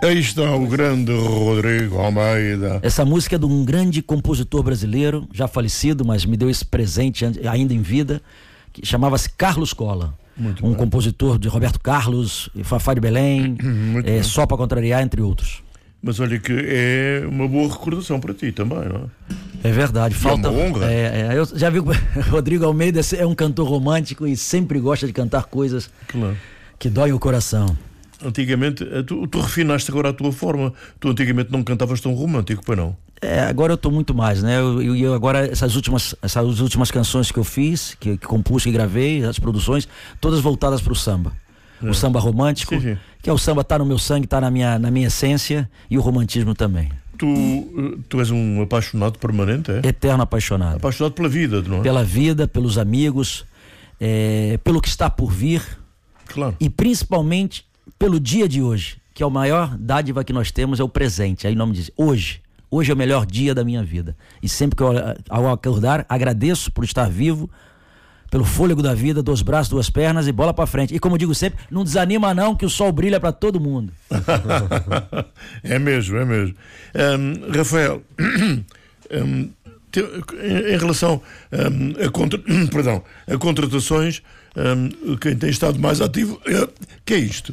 Aí está o grande Rodrigo Almeida. Essa música é de um grande compositor brasileiro, já falecido, mas me deu esse presente ainda em vida, que chamava-se Carlos Cola. Um compositor de Roberto Carlos, Fafá de Belém, Só Pra Contrariar, entre outros. Mas olha que é uma boa recordação para ti também, não é? É verdade. Falta, é uma honra. Eu já vi que o Rodrigo Almeida é um cantor romântico e sempre gosta de cantar coisas que doem o coração. Antigamente, tu refinaste agora a tua forma. Tu antigamente não cantavas tão romântico, pois não? Agora eu estou muito mais, né? Eu agora, essas últimas canções que eu fiz, que compus, que gravei, as produções, todas voltadas para o samba. O samba romântico, sim. Que é o samba, tá no meu sangue, tá na minha essência, e o romantismo também. Tu és um apaixonado permanente, é? Eterno apaixonado. Apaixonado pela vida, não é? Pela vida, pelos amigos, pelo que está por vir. Claro. E principalmente pelo dia de hoje, que é a maior dádiva que nós temos, é o presente. Aí o nome diz, hoje é o melhor dia da minha vida. E sempre que eu ao acordar, agradeço por estar vivo, pelo fôlego da vida, 2 braços, 2 pernas e bola pra frente. E como eu digo sempre, não desanima não, que o sol brilha pra todo mundo. É mesmo. Rafael, em relação a contratações, quem tem estado mais ativo, que é isto?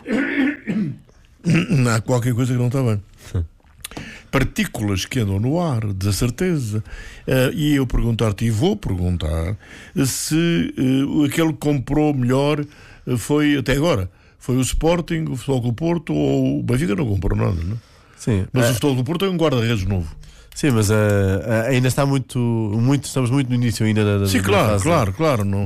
Não há qualquer coisa que não está bem. Partículas que andam no ar, de certeza. E eu perguntar-te, e vou perguntar, se aquele que comprou melhor foi, até agora, foi o Sporting, o Futebol Clube do Porto, ou o Benfica não comprou nada, não? Sim. Mas o Futebol Clube do Porto é um guarda-redes novo. Sim, mas ainda está estamos muito no início ainda sim, claro. Não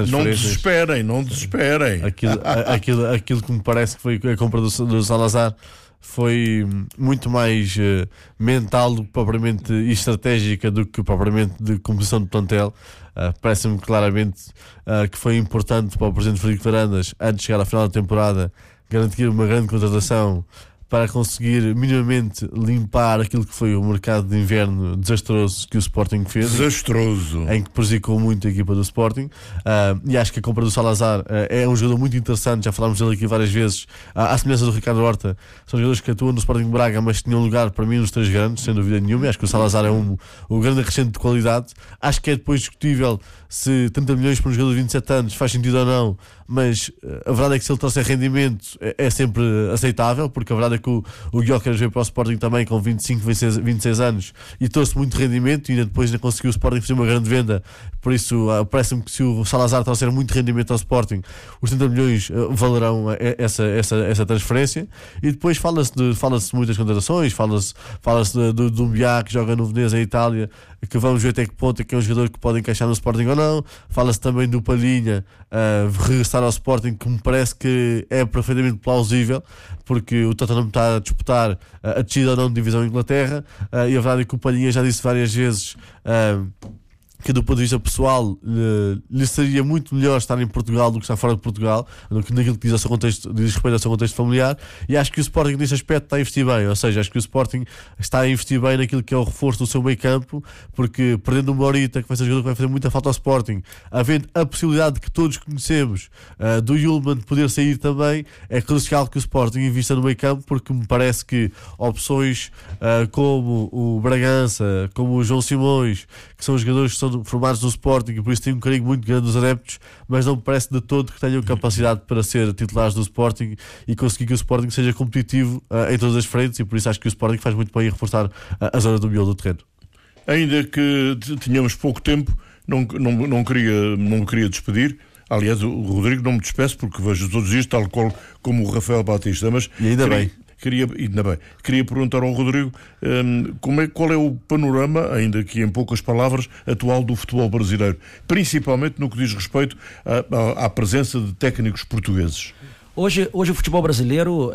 desesperem. Aquilo que me parece que foi a compra do Salazar foi muito mais mental do que propriamente estratégica do que propriamente de composição de plantel. Parece-me claramente que foi importante para o presidente Frederico Varandas, antes de chegar à final da temporada, garantir uma grande contratação para conseguir minimamente limpar aquilo que foi o mercado de inverno desastroso que o Sporting fez. Desastroso. Em que prejudicou muito a equipa do Sporting. E acho que a compra do Salazar é um jogador muito interessante, já falámos dele aqui várias vezes. À semelhança do Ricardo Horta, são jogadores que atuam no Sporting de Braga, mas tinham lugar para mim nos 3 grandes, sem dúvida nenhuma. E acho que o Salazar é um grande acrescente de qualidade. Acho que é depois discutível se 30 milhões para um jogador de 27 anos faz sentido ou não, mas a verdade é que se ele trouxer rendimento é sempre aceitável, porque a verdade é que o Gyökeres veio para o Sporting também com 25, 26 anos e trouxe muito rendimento e ainda depois conseguiu o Sporting fazer uma grande venda. Por isso parece-me que se o Salazar trouxer muito rendimento ao Sporting, os 30 milhões valerão essa transferência. E depois fala-se de muitas contratações, fala-se do Dumbiá, que joga no Veneza em Itália, que vamos ver até que ponto é que é um jogador que pode encaixar no Sporting ou não. Fala-se também do Palhinha regressar ao Sporting, que me parece que é perfeitamente plausível, porque o Tottenham está a disputar a descida ou não de divisão Inglaterra, e a verdade é que o Palhinha já disse várias vezes que do ponto de vista pessoal lhe seria muito melhor estar em Portugal do que estar fora de Portugal, naquilo que diz respeito ao seu contexto familiar. E acho que o Sporting nesse aspecto está a investir bem, ou seja, acho que o Sporting está a investir bem naquilo que é o reforço do seu meio campo, porque perdendo o Morita, que vai ser um jogador que vai fazer muita falta ao Sporting, havendo a possibilidade que todos conhecemos do Yulman poder sair também, é crucial que o Sporting invista no meio campo, porque me parece que opções como o Bragança, como o João Simões, que são os jogadores que são formados no Sporting e por isso têm um carinho muito grande dos adeptos, mas não me parece de todo que tenham capacidade para ser titulares do Sporting e conseguir que o Sporting seja competitivo em todas as frentes, e por isso acho que o Sporting faz muito bem em reforçar a zona do miolo do terreno. Ainda que tínhamos pouco tempo, não queria despedir. Aliás, o Rodrigo não me despeço porque vejo todos os dias, tal qual como o Rafael Batista, mas e ainda bem. Queria perguntar ao Rodrigo qual é o panorama, ainda que em poucas palavras, atual do futebol brasileiro, principalmente no que diz respeito à presença de técnicos portugueses. Hoje o futebol brasileiro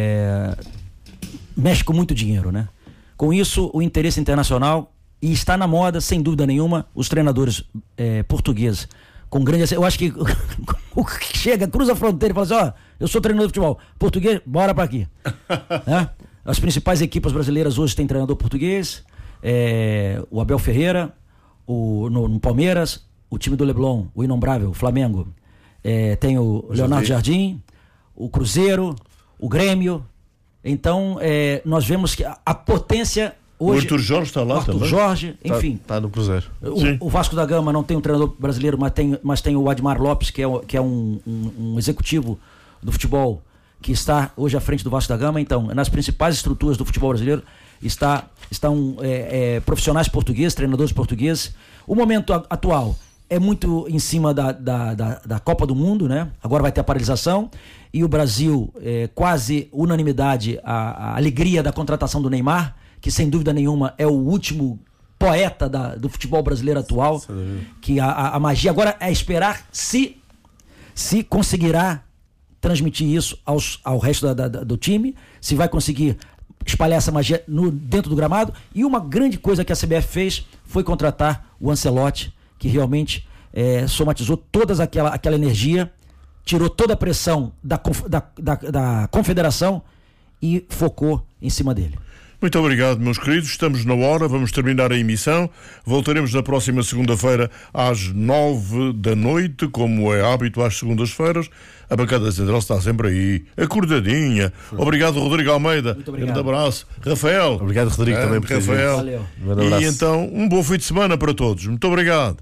mexe com muito dinheiro, né? Com isso, o interesse internacional, e está na moda, sem dúvida nenhuma, os treinadores portugueses com grande... Eu acho que o que chega, cruza a fronteira e fala assim, eu sou treinador de futebol português, bora pra aqui. Né? As principais equipes brasileiras hoje têm treinador português, o Abel Ferreira, no Palmeiras, o time do Leblon, o Inombrado, o Flamengo, tem o Leonardo Jardim, o Cruzeiro, o Grêmio, Então, nós vemos que a potência hoje... O Arthur Jorge está lá também. Jorge, enfim. Está no Cruzeiro. O Vasco da Gama não tem um treinador brasileiro, mas tem o Admar Lopes, que é um executivo do futebol que está hoje à frente do Vasco da Gama. Então, nas principais estruturas do futebol brasileiro estão profissionais portugueses, treinadores portugueses. O momento atual é muito em cima da Copa do Mundo, né? Agora vai ter a paralisação e o Brasil, quase unanimidade, a alegria da contratação do Neymar, que sem dúvida nenhuma é o último poeta do futebol brasileiro atual, que a magia agora é esperar se conseguirá transmitir isso ao resto do time, se vai conseguir espalhar essa magia dentro do gramado. E uma grande coisa que a CBF fez foi contratar o Ancelotti, que realmente somatizou toda aquela energia, tirou toda a pressão da confederação e focou em cima dele. Muito obrigado, meus queridos. Estamos na hora, vamos terminar a emissão. Voltaremos na próxima segunda-feira às 9 da noite, como é hábito às segundas-feiras. A bancada central está sempre aí, acordadinha. Obrigado, Rodrigo Almeida. Muito obrigado. Um abraço. Rafael. Obrigado, Rodrigo, também por teres vindo. Rafael. Valeu. Um abraço. E então, um bom fim de semana para todos. Muito obrigado.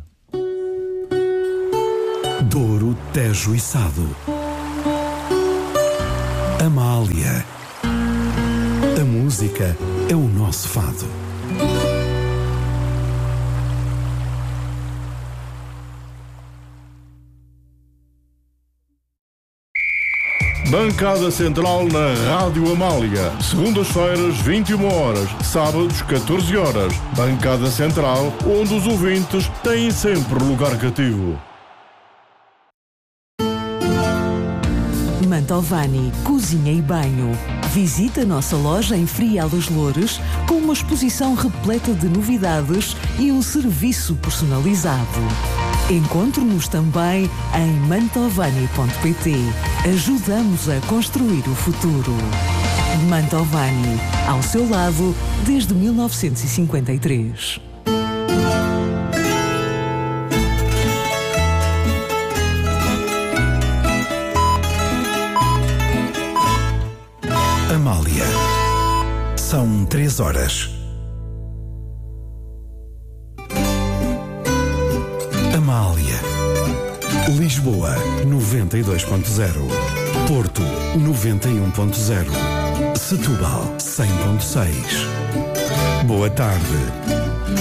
Douro, Tejo e Sado. Amália. A música é o nosso fado. Bancada Central na Rádio Amália. Segundas-feiras, 21 horas. Sábados, 14 horas. Bancada Central, onde os ouvintes têm sempre lugar cativo. Mantovani Cozinha e Banho. Visite a nossa loja em Frial dos Loures com uma exposição repleta de novidades e um serviço personalizado. Encontre-nos também em mantovani.pt. Ajudamos a construir o futuro. Mantovani, ao seu lado desde 1953. Amália. São 3 horas. Amália. Lisboa, 92.0. Porto, 91.0. Setúbal, 100.6. Boa tarde.